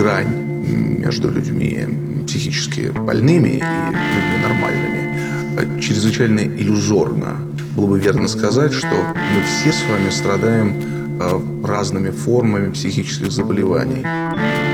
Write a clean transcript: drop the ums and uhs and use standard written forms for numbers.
грань между людьми психически больными и людьми нормальными чрезвычайно иллюзорна. Было бы верно сказать, что мы все с вами страдаем разными формами психических заболеваний.